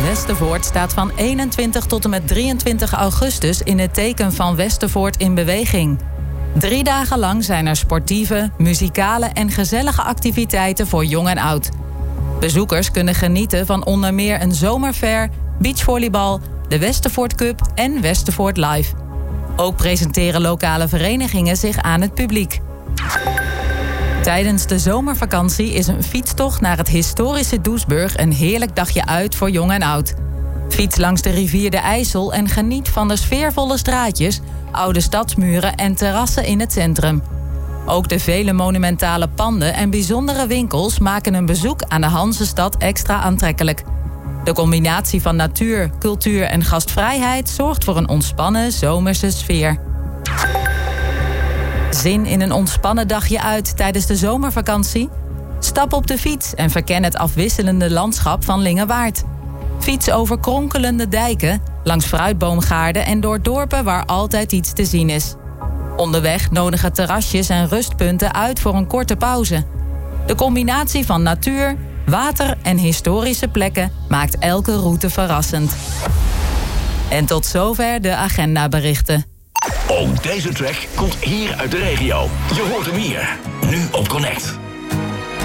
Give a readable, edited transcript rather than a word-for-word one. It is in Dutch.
Westervoort staat van 21 tot en met 23 augustus in het teken van Westervoort in beweging. 3 dagen lang zijn er sportieve, muzikale en gezellige activiteiten voor jong en oud. Bezoekers kunnen genieten van onder meer een zomerfair, beachvolleybal, de Westervoort Cup en Westervoort Live. Ook presenteren lokale verenigingen zich aan het publiek. Tijdens de zomervakantie is een fietstocht naar het historische Doesburg een heerlijk dagje uit voor jong en oud. Fiets langs de rivier de IJssel en geniet van de sfeervolle straatjes, oude stadsmuren en terrassen in het centrum. Ook de vele monumentale panden en bijzondere winkels maken een bezoek aan de Hanzestad extra aantrekkelijk. De combinatie van natuur, cultuur en gastvrijheid zorgt voor een ontspannen zomerse sfeer. Zin in een ontspannen dagje uit tijdens de zomervakantie? Stap op de fiets en verken het afwisselende landschap van Lingewaard. Fiets over kronkelende dijken, langs fruitboomgaarden en door dorpen waar altijd iets te zien is. Onderweg nodigen terrasjes en rustpunten uit voor een korte pauze. De combinatie van natuur, water en historische plekken maakt elke route verrassend. En tot zover de agendaberichten. Ook deze track komt hier uit de regio. Je hoort hem hier, nu op Connect.